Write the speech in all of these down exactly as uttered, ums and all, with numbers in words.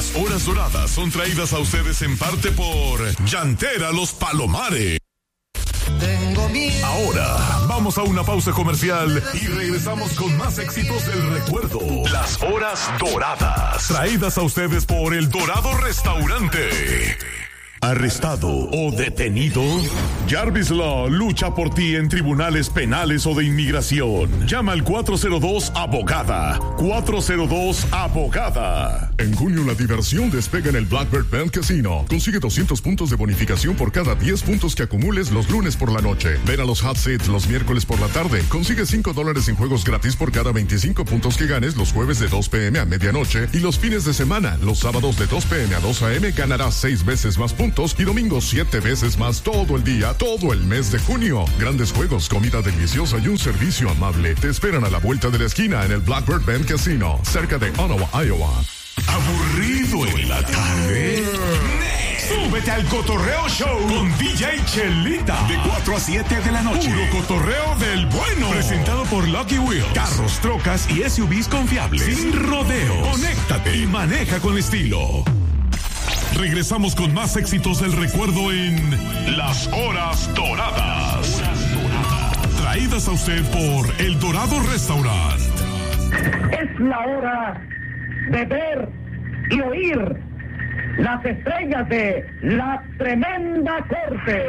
Las horas doradas son traídas a ustedes en parte por Llantera Los Palomares. Tengo miedo. Ahora vamos a una pausa comercial y regresamos con más éxitos del recuerdo. Las horas doradas, traídas a ustedes por El Dorado Restaurante. ¿Arrestado o detenido? Jarvis Law lucha por ti en tribunales penales o de inmigración. Llama al cuatro cero dos abogada. cuatro cero dos abogada. En junio la diversión despega en el Blackbird Band Casino. Consigue doscientos puntos de bonificación por cada diez puntos que acumules los lunes por la noche. Ven a los hot seats los miércoles por la tarde. Consigue cinco dólares en juegos gratis por cada veinticinco puntos que ganes los jueves de dos p m a medianoche y los fines de semana. Los sábados de dos p m a dos a m ganarás seis veces más puntos y domingos siete veces más todo el día, todo el mes de junio. Grandes juegos, comida deliciosa y un servicio amable te esperan a la vuelta de la esquina en el Blackbird Band Casino, cerca de Ottawa, Iowa. ¿Aburrido en la tarde? Súbete al Cotorreo Show con D J Chelita de cuatro a siete de la noche. Puro cotorreo del bueno. Presentado por Lucky Wheels. Carros, trocas y S U Vs confiables. Sin rodeos. Conéctate y maneja con estilo. Regresamos con más éxitos del recuerdo en Las Horas Doradas. Traídas a usted por El Dorado Restaurant. Es la hora de ver y oír las estrellas de La Tremenda Corte.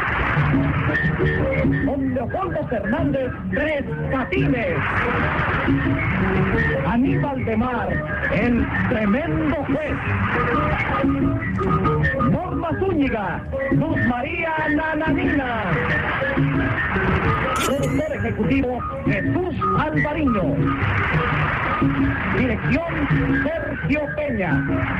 Don Leopoldo Fernández Tres Patines. Aníbal de Mar, el tremendo juez. Norma Zúñiga, Luz María Nananina. Productor ejecutivo, Jesús Alvariño. Dirección, Sergio Peña.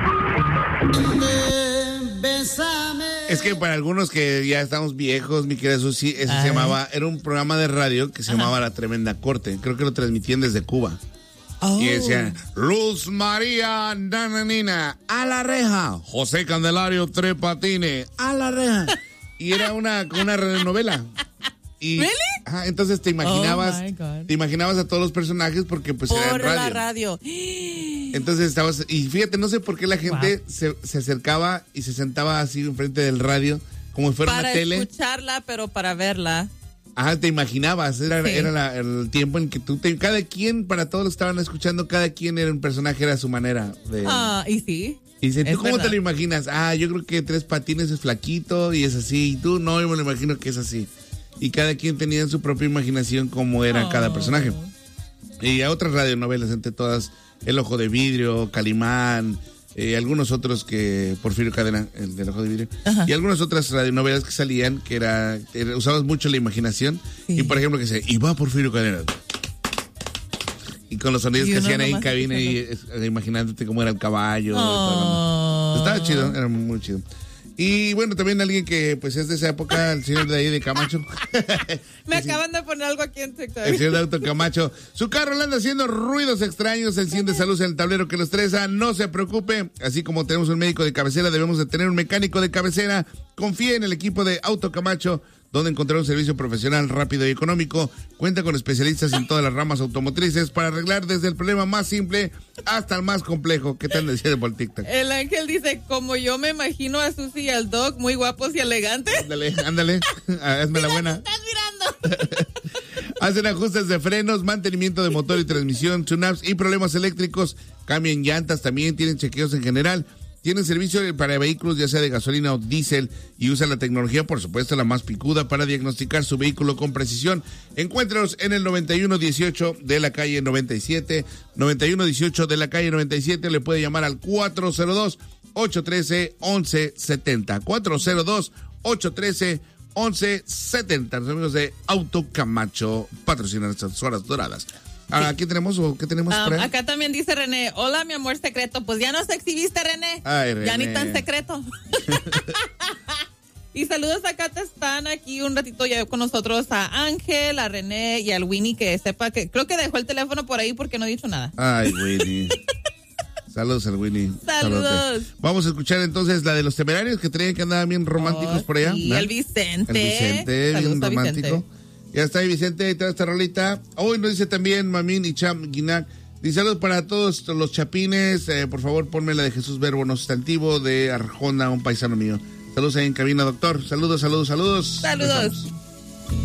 Es que para algunos que ya estamos viejos, mi querida Susi, eso Ay. se llamaba, era un programa de radio que se Ajá. llamaba La Tremenda Corte. Creo que lo transmitían desde Cuba. Oh. Y decían, Luz María Nananina, a la reja. José Candelario Tres Patines, a la reja. Y era una, una novela. Y, ¿Really? Ajá, entonces te imaginabas, Oh, my God. te imaginabas a todos los personajes porque pues era en Por radio. la radio. Entonces estabas, y fíjate, no sé por qué la gente Wow. se, se acercaba y se sentaba así enfrente del radio, como si fuera Para una tele. escucharla, pero para verla. Ajá, te imaginabas, era, Sí. era la- el tiempo en que tú, te, cada quien, para todos los que estaban escuchando, cada quien era un personaje, era su manera de... Ah, y sí. y dicen, ¿tú es cómo verdad. te lo imaginas? Ah, yo creo que Tres Patines es flaquito y es así, y tú no, yo me lo imagino que es así. Y cada quien tenía su propia imaginación como era Oh. cada personaje. Y a otras radionovelas, entre todas, El Ojo de Vidrio, Calimán, eh, algunos otros que, Porfirio Cadena, el del Ojo de Vidrio, Ajá. y algunas otras radionovelas que salían, que era, era usabas mucho la imaginación, Sí. y por ejemplo que se, y va Porfirio Cadena. Y con los sonidos Y que uno hacían ahí en nomás cabina y eh, imaginándote cómo era el caballo. y todo lo- Oh. Estaba chido, era muy chido. Y bueno, también alguien que pues es de esa época, el señor de ahí de Camacho. Me acaban de poner algo aquí en TikTok. El señor de Auto Camacho. Su carro le anda haciendo ruidos extraños, enciende esa luz en el tablero que lo estresa. No se preocupe, así como tenemos un médico de cabecera, debemos de tener un mecánico de cabecera. Confíe en el equipo de Auto Camacho, donde encontrar un servicio profesional rápido y económico. Cuenta con especialistas en todas las ramas automotrices para arreglar desde el problema más simple hasta el más complejo. ¿Qué tal decía por TikTok? El ángel dice, como yo me imagino a Susi y al Doc muy guapos y elegantes. Ándale, ándale, Ah, hazme la buena. ¿Estás mirando? Hacen ajustes de frenos, mantenimiento de motor y transmisión, tune-ups y problemas eléctricos. Cambian llantas, también tienen chequeos en general. Tienen servicio para vehículos ya sea de gasolina o diésel y usan la tecnología, por supuesto, la más picuda para diagnosticar su vehículo con precisión. Encuéntralos en el noventa y uno dieciocho de la calle noventa y siete, noventa y uno dieciocho de la calle noventa y siete. Le puede llamar al cuatro cero dos, ocho uno tres, once setenta. cuatro cero dos, ocho uno tres, once setenta. Los amigos de Auto Camacho patrocinan estas horas doradas. Ah, ¿qué tenemos o qué tenemos Um, por ahí? acá también dice René, hola mi amor secreto, pues ya nos exhibiste René, Ay, René. ya ni tan secreto. Y saludos acá, te están aquí un ratito ya con nosotros a Ángel, a René y al Winnie, que sepa que creo que dejó el teléfono por ahí porque no ha dicho nada. Ay, Winnie. Saludos al Winnie. Saludos. Saludote. Vamos a escuchar entonces la de los temerarios que traían que andaban bien románticos Oh, por allá. sí, ¿no? el Vicente. El Vicente, Saludos bien a romántico. Vicente. Ya está ahí Vicente, ahí trae esta rolita. Hoy nos dice también Mamín y Cham Guinac. Dice saludos para todos los chapines. Eh, por favor, ponme la de Jesús Verbo no sustantivo de Arjona, un paisano mío. Saludos ahí en cabina, doctor. Saludos, saludos, saludos. Saludos.